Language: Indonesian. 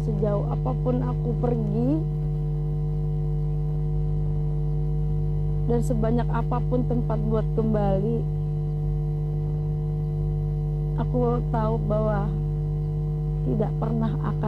sejauh apapun aku pergi dan sebanyak apapun tempat buat kembali, aku tahu bahwa tidak pernah akan